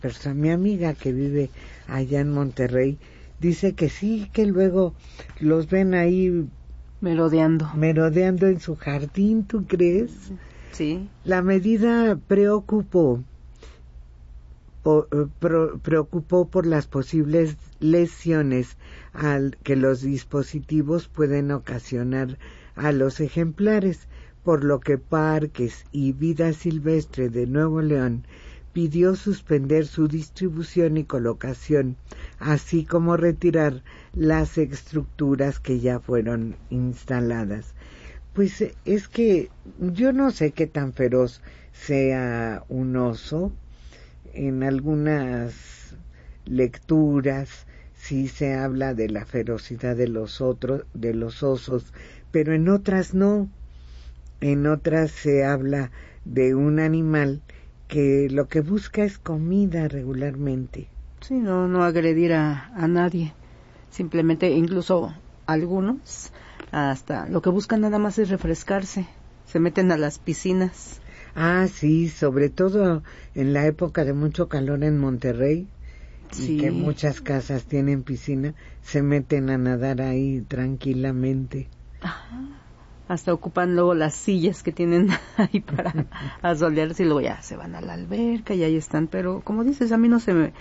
persona, mi amiga que vive allá en Monterrey, dice que sí, que luego los ven ahí merodeando en su jardín, ¿tú crees? Sí. La medida preocupó por las posibles lesiones que los dispositivos pueden ocasionar a los ejemplares, por lo que Parques y Vida Silvestre de Nuevo León pidió suspender su distribución y colocación, así como retirar las estructuras que ya fueron instaladas. Pues es que yo no sé qué tan feroz sea un oso. En algunas lecturas sí se habla de la ferocidad de los osos, pero en otras no. En otras se habla de un animal que lo que busca es comida regularmente. Sí, no agredir a nadie. Simplemente, incluso algunos, hasta lo que buscan nada más es refrescarse. Se meten a las piscinas. Ah, sí, sobre todo en la época de mucho calor en Monterrey, sí. Y que muchas casas tienen piscina, se meten a nadar ahí tranquilamente. Ajá. Hasta ocupan luego las sillas que tienen ahí para asolearse y luego ya se van a la alberca y ahí están. Pero como dices, a mí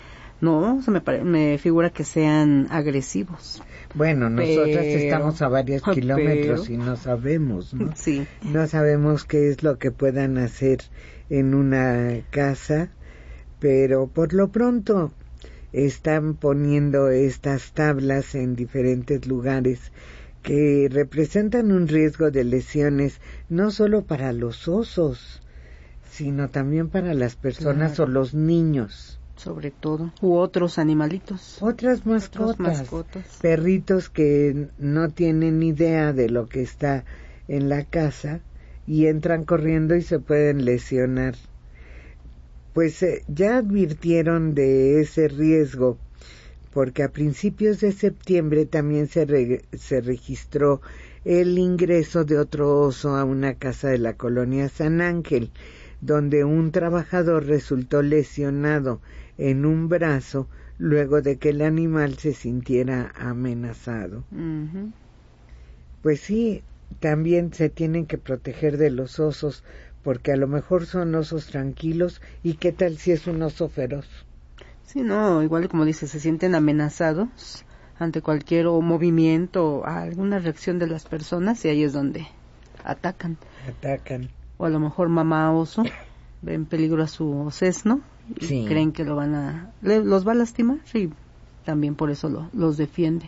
me figura que sean agresivos. Bueno, nosotras estamos a varios kilómetros y no sabemos, ¿no? Sí. No sabemos qué es lo que puedan hacer en una casa, pero por lo pronto están poniendo estas tablas en diferentes lugares que representan un riesgo de lesiones no solo para los osos, sino también para las personas o los niños. Sobre todo, u otros animalitos. Otras mascotas. Perritos que no tienen idea de lo que está en la casa y entran corriendo y se pueden lesionar. Pues ya advirtieron de ese riesgo, porque a principios de septiembre también se registró el ingreso de otro oso a una casa de la colonia San Ángel, donde un trabajador resultó lesionado en un brazo luego de que el animal se sintiera amenazado. Uh-huh. Pues sí, también se tienen que proteger de los osos, porque a lo mejor son osos tranquilos, y qué tal si es un oso feroz. Sí, no, igual como dices, se sienten amenazados ante cualquier movimiento o alguna reacción de las personas y ahí es donde atacan. O a lo mejor mamá oso ve en peligro a su osesno y creen que los va a lastimar y también por eso los defiende.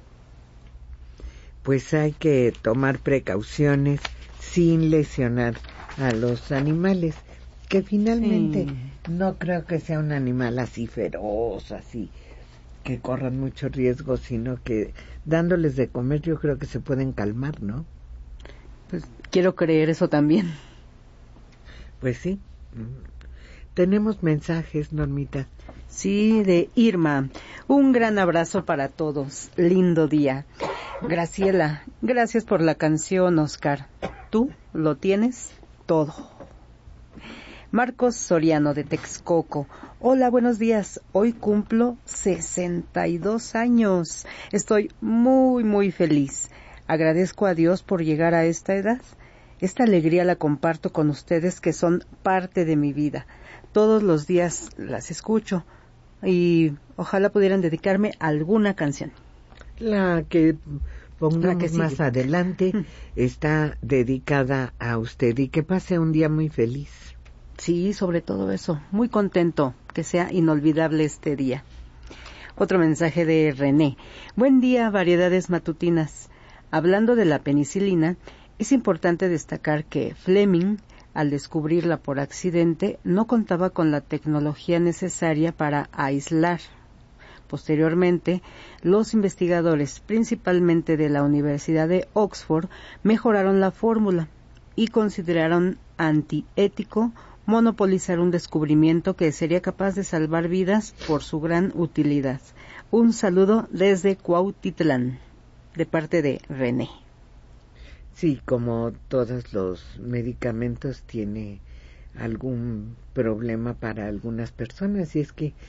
Pues hay que tomar precauciones sin lesionar a los animales, que finalmente no creo que sea un animal así feroz, así que corran mucho riesgo, sino que dándoles de comer yo creo que se pueden calmar, ¿no? Pues quiero creer eso también. Pues sí. Tenemos mensajes, Normita. Sí, de Irma. Un gran abrazo para todos. Lindo día. Graciela, gracias por la canción, Oscar. Tú lo tienes todo. Marcos Soriano de Texcoco. Hola, buenos días. Hoy cumplo 62 años. Estoy muy, muy feliz. Agradezco a Dios por llegar a esta edad. Esta alegría la comparto con ustedes que son parte de mi vida. Todos los días las escucho y ojalá pudieran dedicarme a alguna canción. La que pongamos más adelante está dedicada a usted y que pase un día muy feliz. Sí, sobre todo eso. Muy contento que sea inolvidable este día. Otro mensaje de René. Buen día, variedades matutinas. Hablando de la penicilina, es importante destacar que Fleming, al descubrirla por accidente, no contaba con la tecnología necesaria para aislar. Posteriormente, los investigadores, principalmente de la Universidad de Oxford, mejoraron la fórmula y consideraron antiético monopolizar un descubrimiento que sería capaz de salvar vidas por su gran utilidad. Un saludo desde Cuautitlán, de parte de René. Sí, como todos los medicamentos tiene algún problema para algunas personas, y es que